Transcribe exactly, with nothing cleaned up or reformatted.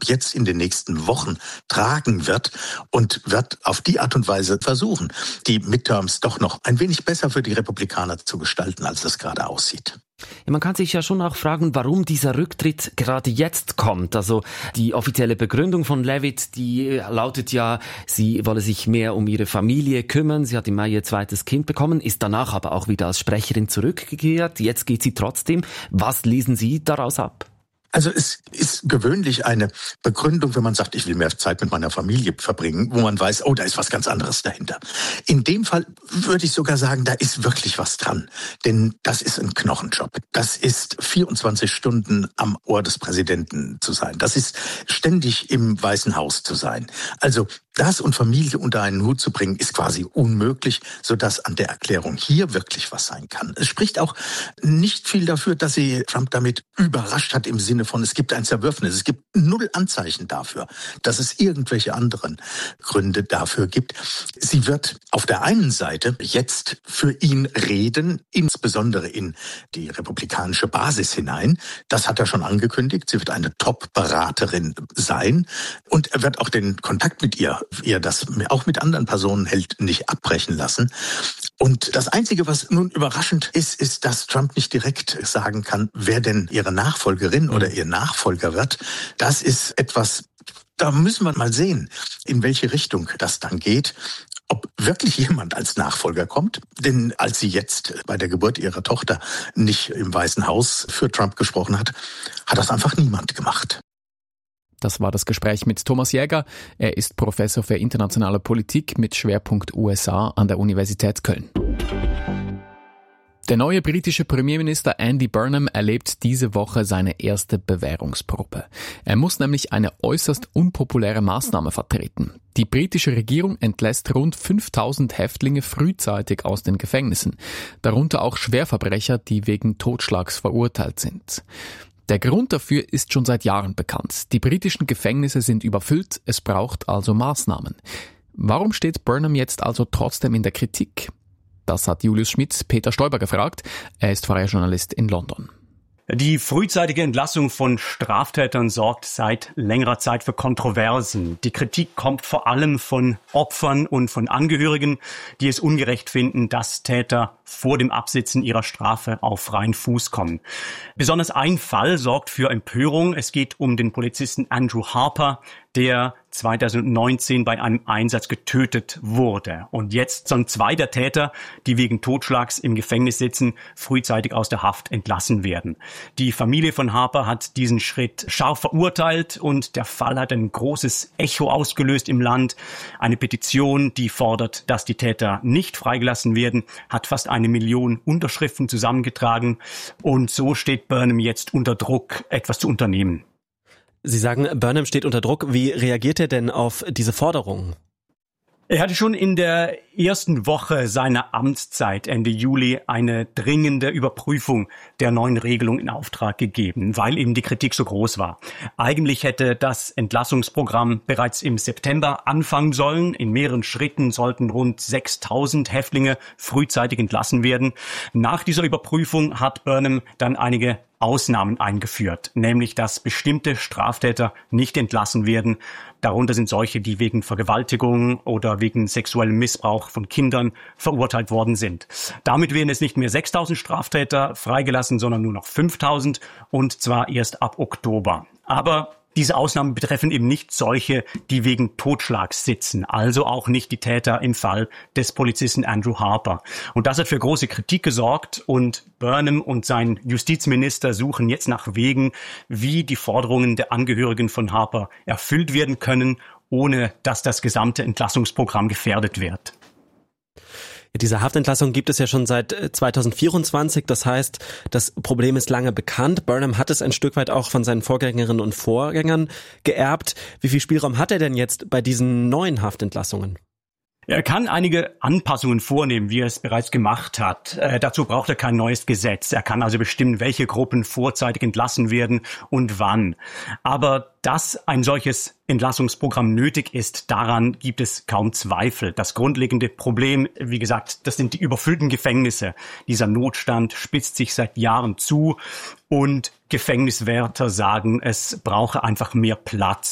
Trump jetzt in den nächsten Wochen tragen wird und wird auf die Art und Weise versuchen, die Midterms doch noch ein wenig besser für die Republikaner zu gestalten, als es gerade aussieht. Ja, man kann sich ja schon auch fragen, warum dieser Rücktritt gerade jetzt kommt. Also die offizielle Begründung von Leavitt, die lautet ja, sie wolle sich mehr um ihre Familie kümmern. Sie hat im Mai ihr zweites Kind bekommen, ist danach aber auch wieder als Sprecherin zurückgekehrt. Jetzt geht sie trotzdem. Was lesen Sie daraus ab? Also es ist gewöhnlich eine Begründung, wenn man sagt, ich will mehr Zeit mit meiner Familie verbringen, wo man weiß, oh, da ist was ganz anderes dahinter. In dem Fall würde ich sogar sagen, da ist wirklich was dran. Denn das ist ein Knochenjob. Das ist vierundzwanzig Stunden am Ohr des Präsidenten zu sein. Das ist ständig im Weißen Haus zu sein. Also das und Familie unter einen Hut zu bringen, ist quasi unmöglich, sodass an der Erklärung hier wirklich was sein kann. Es spricht auch nicht viel dafür, dass sie Trump damit überrascht hat im Sinne von, es gibt ein Zerwürfnis. Es gibt null Anzeichen dafür, dass es irgendwelche anderen Gründe dafür gibt. Sie wird auf der einen Seite jetzt für ihn reden, insbesondere in die republikanische Basis hinein. Das hat er schon angekündigt. Sie wird eine Top-Beraterin sein und er wird auch den Kontakt mit ihr, wie er das auch mit anderen Personen hält, nicht abbrechen lassen. Und das Einzige, was nun überraschend ist, ist, dass Trump nicht direkt sagen kann, wer denn ihre Nachfolgerin oder ihr Nachfolger wird. Das ist etwas, da müssen wir mal sehen, in welche Richtung das dann geht. Ob wirklich jemand als Nachfolger kommt. Denn als sie jetzt bei der Geburt ihrer Tochter nicht im Weißen Haus für Trump gesprochen hat, hat das einfach niemand gemacht. Das war das Gespräch mit Thomas Jäger. Er ist Professor für internationale Politik mit Schwerpunkt U S A an der Universität Köln. Der neue britische Premierminister Andy Burnham erlebt diese Woche seine erste Bewährungsprobe. Er muss nämlich eine äußerst unpopuläre Maßnahme vertreten. Die britische Regierung entlässt rund fünftausend Häftlinge frühzeitig aus den Gefängnissen, darunter auch Schwerverbrecher, die wegen Totschlags verurteilt sind. Der Grund dafür ist schon seit Jahren bekannt. Die britischen Gefängnisse sind überfüllt, es braucht also Maßnahmen. Warum steht Burnham jetzt also trotzdem in der Kritik? Das hat Julius Schmidt Peter Stoiber gefragt. Er ist freier Journalist in London. Die frühzeitige Entlassung von Straftätern sorgt seit längerer Zeit für Kontroversen. Die Kritik kommt vor allem von Opfern und von Angehörigen, die es ungerecht finden, dass Täter vor dem Absitzen ihrer Strafe auf freien Fuß kommen. Besonders ein Fall sorgt für Empörung. Es geht um den Polizisten Andrew Harper, der zweitausendneunzehn bei einem Einsatz getötet wurde. Und jetzt sollen zwei der Täter, die wegen Totschlags im Gefängnis sitzen, frühzeitig aus der Haft entlassen werden. Die Familie von Harper hat diesen Schritt scharf verurteilt und der Fall hat ein großes Echo ausgelöst im Land. Eine Petition, die fordert, dass die Täter nicht freigelassen werden, hat fast eine Million Unterschriften zusammengetragen. Und so steht Burnham jetzt unter Druck, etwas zu unternehmen. Sie sagen, Burnham steht unter Druck. Wie reagiert er denn auf diese Forderungen? Er hatte schon in der ersten Woche seiner Amtszeit Ende Juli eine dringende Überprüfung der neuen Regelung in Auftrag gegeben, weil eben die Kritik so groß war. Eigentlich hätte das Entlassungsprogramm bereits im September anfangen sollen. In mehreren Schritten sollten rund sechstausend Häftlinge frühzeitig entlassen werden. Nach dieser Überprüfung hat Burnham dann einige Ausnahmen eingeführt, nämlich dass bestimmte Straftäter nicht entlassen werden. Darunter sind solche, die wegen Vergewaltigung oder wegen sexuellem Missbrauch von Kindern verurteilt worden sind. Damit werden es nicht mehr sechstausend Straftäter freigelassen, sondern nur noch fünftausend und zwar erst ab Oktober. Aber diese Ausnahmen betreffen eben nicht solche, die wegen Totschlags sitzen, also auch nicht die Täter im Fall des Polizisten Andrew Harper. Und das hat für große Kritik gesorgt und Burnham und sein Justizminister suchen jetzt nach Wegen, wie die Forderungen der Angehörigen von Harper erfüllt werden können, ohne dass das gesamte Entlassungsprogramm gefährdet wird. Diese Haftentlassung gibt es ja schon seit zweitausendvierundzwanzig, das heißt, das Problem ist lange bekannt. Burnham hat es ein Stück weit auch von seinen Vorgängerinnen und Vorgängern geerbt. Wie viel Spielraum hat er denn jetzt bei diesen neuen Haftentlassungen? Er kann einige Anpassungen vornehmen, wie er es bereits gemacht hat. Äh, dazu braucht er kein neues Gesetz. Er kann also bestimmen, welche Gruppen vorzeitig entlassen werden und wann. Aber dass ein solches Entlassungsprogramm nötig ist, daran gibt es kaum Zweifel. Das grundlegende Problem, wie gesagt, das sind die überfüllten Gefängnisse. Dieser Notstand spitzt sich seit Jahren zu und Gefängniswärter sagen, es brauche einfach mehr Platz.